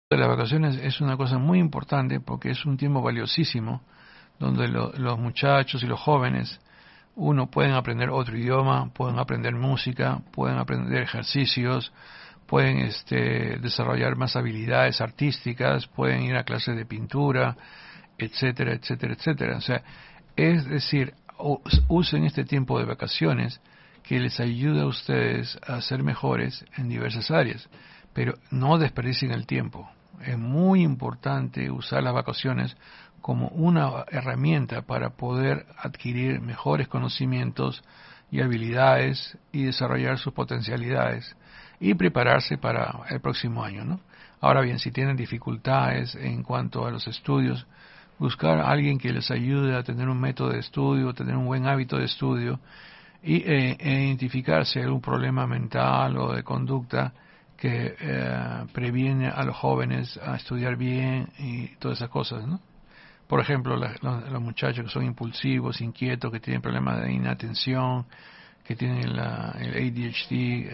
De las vacaciones es una cosa muy importante porque es un tiempo valiosísimo donde los muchachos y los jóvenes, uno, pueden aprender otro idioma, pueden aprender música, pueden aprender ejercicios, pueden desarrollar más habilidades artísticas, pueden ir a clases de pintura, etcétera, etcétera, etcétera. O sea, es decir, usen este tiempo de vacaciones que les ayuda a ustedes a ser mejores en diversas áreas, pero no desperdicien el tiempo. Es muy importante usar las vacaciones como una herramienta para poder adquirir mejores conocimientos y habilidades y desarrollar sus potencialidades y prepararse para el próximo año, ¿no? Ahora bien, si tienen dificultades en cuanto a los estudios, buscar a alguien que les ayude a tener un método de estudio, tener un buen hábito de estudio y identificar si hay algún problema mental o de conducta que previene a los jóvenes a estudiar bien y todas esas cosas, ¿no? Por ejemplo, los muchachos que son impulsivos, inquietos, que tienen problemas de inatención, que tienen el ADHD,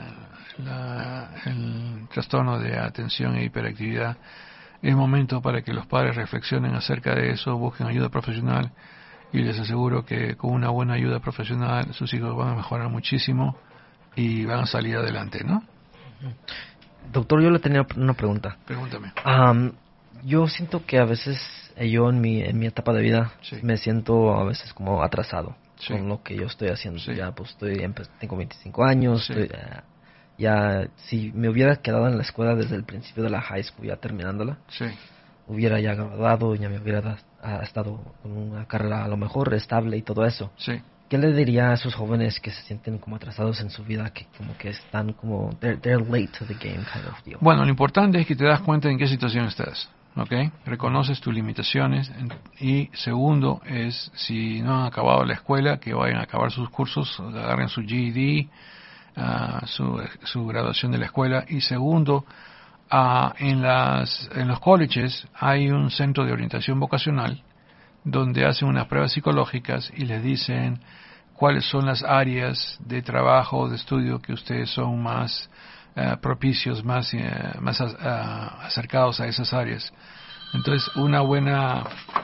el trastorno de atención e hiperactividad, es momento para que los padres reflexionen acerca de eso, busquen ayuda profesional y les aseguro que con una buena ayuda profesional sus hijos van a mejorar muchísimo y van a salir adelante, ¿no? Doctor, yo le tenía una pregunta. Pregúntame. Yo siento que a veces yo en mi etapa de vida Sí. me siento a veces como atrasado Sí. con lo que yo estoy haciendo. Sí. Ya pues tengo 25 años, Sí. ya si me hubiera quedado en la escuela desde el principio de la high school, ya terminándola, Sí. hubiera ya graduado, ya me hubiera estado con una carrera a lo mejor estable y todo eso. Sí. ¿Qué le diría a esos jóvenes que se sienten como atrasados en su vida, que como que están como they're late to the game kind of deal? Bueno, lo importante es que te das cuenta en qué situación estás, ¿ok? Reconoces tus limitaciones y segundo es, si no han acabado la escuela, que vayan a acabar sus cursos, agarren su GED, su graduación de la escuela y segundo, en los colleges hay un centro de orientación vocacional donde hacen unas pruebas psicológicas y les dicen cuáles son las áreas de trabajo o de estudio que ustedes son más propicios, más acercados a esas áreas. Entonces, una buena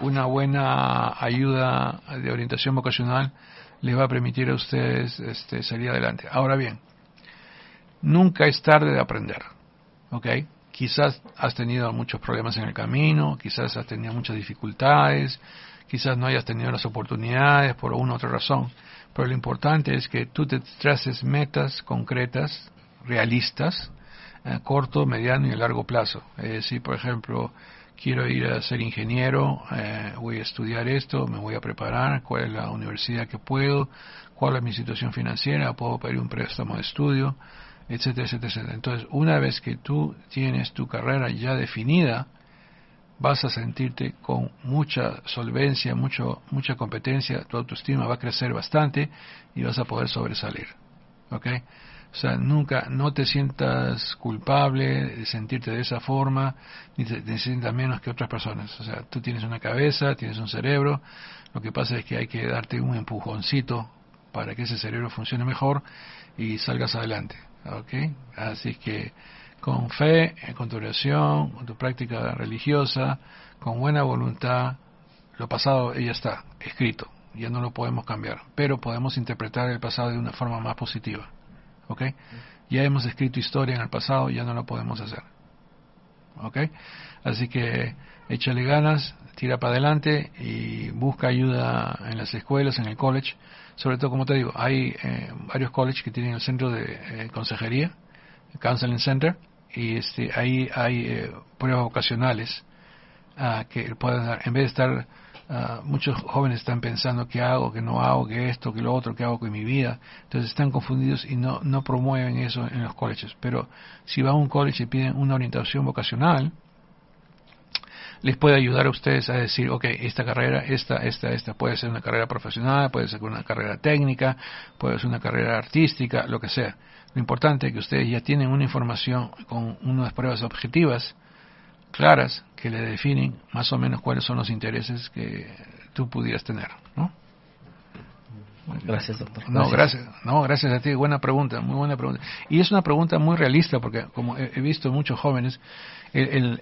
ayuda de orientación vocacional les va a permitir a ustedes salir adelante. Ahora bien, nunca es tarde de aprender, ¿ok? Quizás has tenido muchos problemas en el camino, quizás has tenido muchas dificultades, quizás no hayas tenido las oportunidades por una u otra razón, pero lo importante es que tú te traces metas concretas, realistas, corto, mediano y a largo plazo. Es decir, por ejemplo, quiero ir a ser ingeniero, voy a estudiar esto, me voy a preparar, cuál es la universidad que puedo, cuál es mi situación financiera, puedo pedir un préstamo de estudio, etcétera, etcétera, etcétera. Entonces, una vez que tú tienes tu carrera ya definida, vas a sentirte con mucha solvencia, mucha competencia, tu autoestima va a crecer bastante y vas a poder sobresalir, ¿ok? O sea, nunca, no te sientas culpable de sentirte de esa forma, ni te sientas menos que otras personas. O sea, tú tienes una cabeza, tienes un cerebro, lo que pasa es que hay que darte un empujoncito para que ese cerebro funcione mejor y salgas adelante, ¿ok? Así que con fe, con tu oración, con tu práctica religiosa, con buena voluntad, lo pasado ya está escrito, ya no lo podemos cambiar, pero podemos interpretar el pasado de una forma más positiva, ¿ok? Ya hemos escrito historia en el pasado, ya no lo podemos hacer, ¿ok? Así que échale ganas, tira para adelante y busca ayuda en las escuelas, en el college, sobre todo, como te digo, hay varios colleges que tienen el centro de consejería, Counseling Center, y ahí hay pruebas vocacionales que pueden dar, en vez de estar muchos jóvenes están pensando qué hago, qué no hago, qué esto, qué lo otro, qué hago con mi vida, entonces están confundidos y no promueven eso en los colleges. Pero si van a un college y piden una orientación vocacional, les puede ayudar a ustedes a decir, ok, esta carrera, esta, puede ser una carrera profesional, puede ser una carrera técnica, puede ser una carrera artística, lo que sea. Lo importante es que ustedes ya tienen una información con unas pruebas objetivas, claras, que le definen más o menos cuáles son los intereses que tú pudieras tener, ¿no? Gracias, doctor. Gracias a ti. Buena pregunta, muy buena pregunta. Y es una pregunta muy realista porque, como he visto muchos jóvenes,